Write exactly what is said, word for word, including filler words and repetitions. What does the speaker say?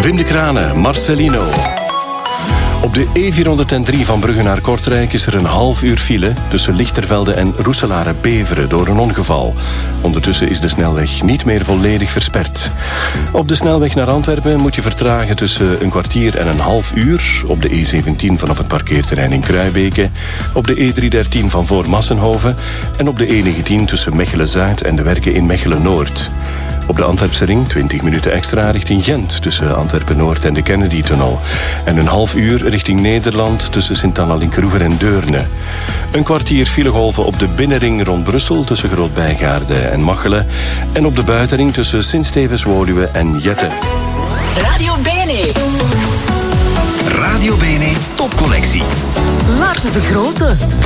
Wim de Kranen, Marcelino. Op de E vierhonderddrie van Brugge naar Kortrijk is er een half uur file tussen Lichtervelde en Roeselare-Beveren door een ongeval. Ondertussen is de snelweg niet meer volledig versperd. Op de snelweg naar Antwerpen moet je vertragen tussen een kwartier en een half uur. Op de E zeventien vanaf het parkeerterrein in Kruibeke. Op de E driehonderddertien van voor Massenhoven. En op de E negentien tussen Mechelen-Zuid en de werken in Mechelen-Noord. Op de Antwerpse ring twintig minuten extra richting Gent tussen Antwerpen-Noord en de Kennedy-tunnel. En een half uur richting Nederland tussen Sint-Anna-Linkeroever en Deurne. Een kwartier filegolven op de binnenring rond Brussel tussen Groot-Bijgaarde en Machelen. En op de buitenring tussen Sint-Stevens-Woluwe en Jette. Radio Bene. Radio Bene topcollectie. Lars de Grote.